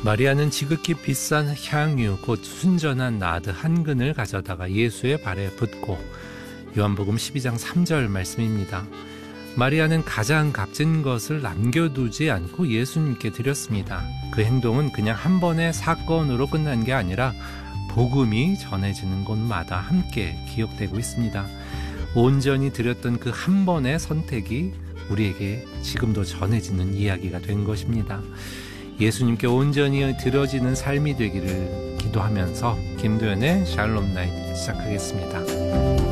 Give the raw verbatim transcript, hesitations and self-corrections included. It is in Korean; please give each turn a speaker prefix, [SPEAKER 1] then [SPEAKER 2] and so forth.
[SPEAKER 1] 마리아는 지극히 비싼 향유 곧 순전한 나드 한 근을 가져다가 예수의 발에 붓고, 요한복음 십이 장 삼 절 말씀입니다. 마리아는 가장 값진 것을 남겨두지 않고 예수님께 드렸습니다. 그 행동은 그냥 한 번의 사건으로 끝난 게 아니라 복음이 전해지는 곳마다 함께 기억되고 있습니다. 온전히 드렸던 그 한 번의 선택이 우리에게 지금도 전해지는 이야기가 된 것입니다. 예수님께 온전히 드려지는 삶이 되기를 기도하면서 김도연의 샬롬 나잇 시작하겠습니다.